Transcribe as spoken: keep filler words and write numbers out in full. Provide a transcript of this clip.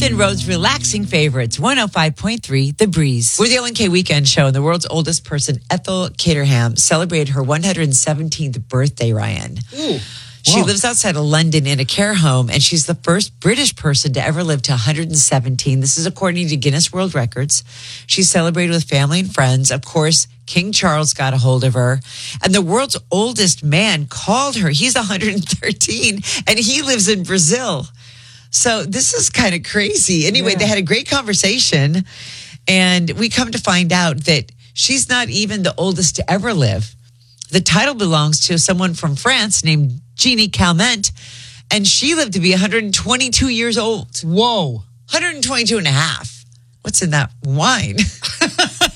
Hampton Roads relaxing favorites, one oh five point three The Breeze. We're the L N K Weekend Show, and the world's oldest person, Ethel Caterham, celebrated her one hundred seventeenth birthday, Ryan. Ooh. She Wow. lives outside of London in a care home, and she's the first British person to ever live to one hundred seventeen. This is according to Guinness World Records. She celebrated with family and friends. Of course, King Charles got a hold of her. And the world's oldest man called her. He's one hundred thirteen, and he lives in Brazil. So this is kind of crazy. Anyway, Yeah. they had a great conversation, and we come to find out that she's not even the oldest to ever live. The title belongs to someone from France named Jeannie Calment, and she lived to be one hundred twenty-two years old. Whoa. one hundred twenty-two and a half. What's in that wine?